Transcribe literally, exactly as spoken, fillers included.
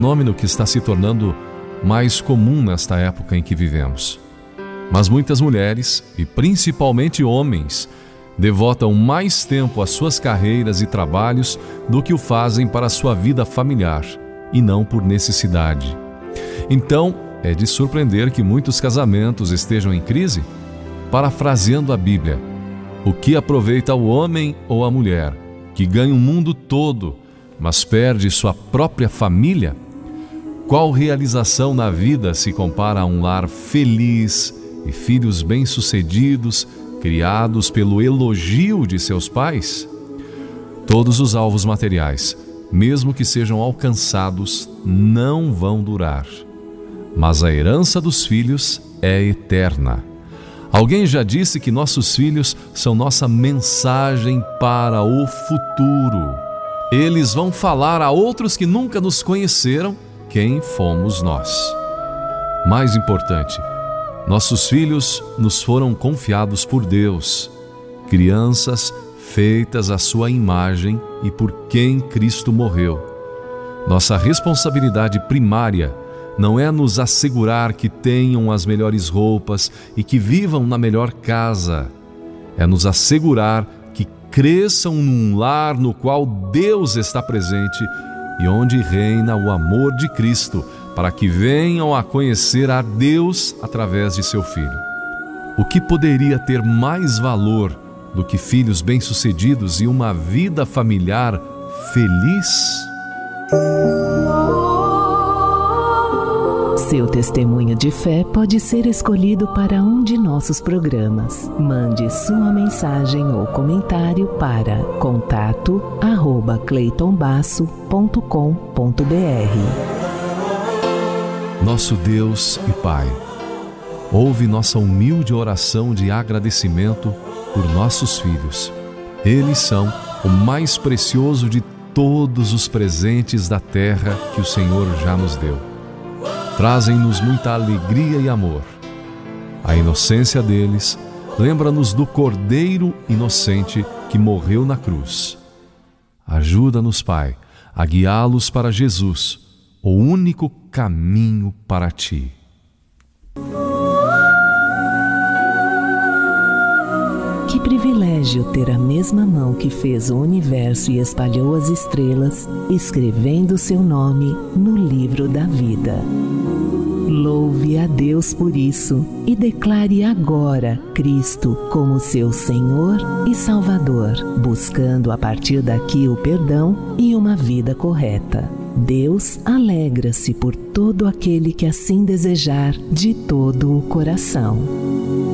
fenômeno que está se tornando mais comum nesta época em que vivemos. Mas muitas mulheres, e principalmente homens, devotam mais tempo às suas carreiras e trabalhos do que o fazem para a sua vida familiar, e não por necessidade. Então, é de surpreender que muitos casamentos estejam em crise. Parafraseando a Bíblia, o que aproveita o homem ou a mulher que ganha o mundo todo, mas perde sua própria família? Qual realização na vida se compara a um lar feliz e filhos bem-sucedidos, criados pelo elogio de seus pais? Todos os alvos materiais, mesmo que sejam alcançados, não vão durar. Mas a herança dos filhos é eterna. Alguém já disse que nossos filhos são nossa mensagem para o futuro. Eles vão falar a outros que nunca nos conheceram quem fomos nós. Mais importante, nossos filhos nos foram confiados por Deus, crianças feitas à sua imagem e por quem Cristo morreu. Nossa responsabilidade primária não é nos assegurar que tenham as melhores roupas e que vivam na melhor casa. É nos assegurar que cresçam num lar no qual Deus está presente e onde reina o amor de Cristo, para que venham a conhecer a Deus através de seu Filho. O que poderia ter mais valor do que filhos bem-sucedidos e uma vida familiar feliz? Seu testemunho de fé pode ser escolhido para um de nossos programas. Mande sua mensagem ou comentário para contato arroba cleiton basso ponto com ponto br. Nosso Deus e Pai, ouve nossa humilde oração de agradecimento por nossos filhos. Eles são o mais precioso de todos os presentes da terra que o Senhor já nos deu. Trazem-nos muita alegria e amor. A inocência deles lembra-nos do Cordeiro inocente que morreu na cruz. Ajuda-nos, Pai, a guiá-los para Jesus, o único caminho para Ti. Que privilégio ter a mesma mão que fez o universo e espalhou as estrelas, escrevendo seu nome no livro da vida. Louve a Deus por isso e declare agora Cristo como seu Senhor e Salvador, buscando a partir daqui o perdão e uma vida correta. Deus alegra-se por todo aquele que assim desejar de todo o coração.